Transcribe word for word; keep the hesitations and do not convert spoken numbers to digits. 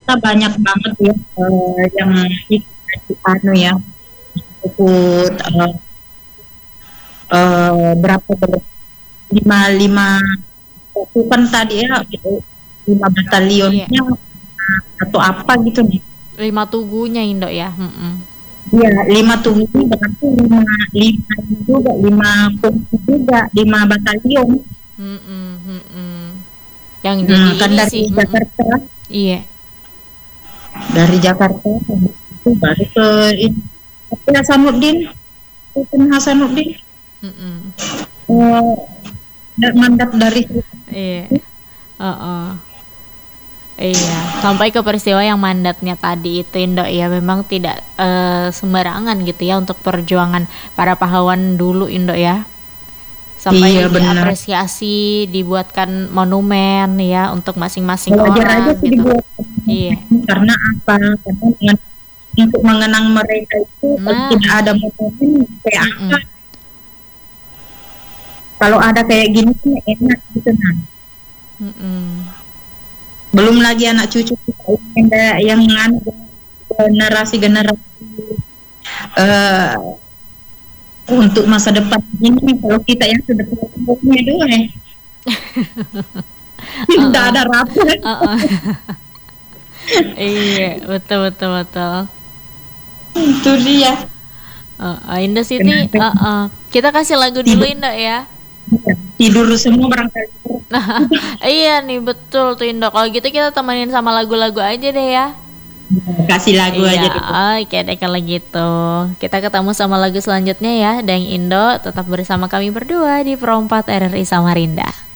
Jakarta banyak banget ya eh, yang ikut anu ya ikut eh, eh, berapa tuh? lima lima pasukan tadi ya gitu lima Iya. batalionnya eh, atau apa gitu nih. Lima tugunya Indo ya. Mm-mm. Iya, lima tunggu berarti lima lima ini juga lima fungsi juga lima batalion. Mm-mm. Mm-mm. Yang jadi Nah, kan ini dari sih. Mm-mm. Jakarta, Iya. dari Jakarta habis itu baru ke ini. Tapi Hasanuddin, Sultan Hasanuddin, Mm-mm. eh, da- mandat dari Iya. Heeh. Iya, sampai ke peristiwa yang mandatnya tadi itu Indo ya memang tidak eh, sembarangan gitu ya untuk perjuangan para pahlawan dulu Indo ya. iya Sampai benar. diapresiasi, dibuatkan monumen ya untuk masing-masing Wajar aja orang sih gitu. dibuat Iya. karena apa? Karena dengan- untuk mengenang mereka itu kalau Nah, tidak ada momen kayak apa? mm-mm, Kalau ada kayak gini sih enak gitu nah. mm-mm. Belum lagi anak cucu kita yang yang anu, generasi-generasi eh, untuk masa depan ini kalau kita yang sudah tua doang ya tidak Uh-uh, ada rapat. uh-uh. Iya, betul betul betul. Itu dia Uh, Indo City, kenapa uh-uh. Kita kasih lagu dulu tidur, Indo ya. tidur semua barangkali. Iya nih betul tuh Indo. Kalau gitu kita temenin sama lagu-lagu aja deh ya. Kasih lagu Iya, aja dulu. oke deh kalau gitu. Kita ketemu sama lagu selanjutnya ya. Dan Indo tetap bersama kami berdua di Perompat R R I Samarinda.